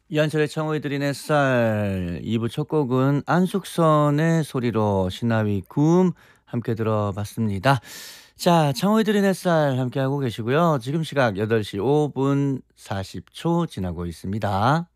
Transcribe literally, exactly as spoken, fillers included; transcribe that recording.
이한철의 창호이들인 햇살 이 부 첫 곡은 안숙선의 소리로 시나위 구음 함께 들어봤습니다. 자, 창호이들인 햇살 함께하고 계시고요. 지금 시각 여덟 시 오 분 사십 초 지나고 있습니다.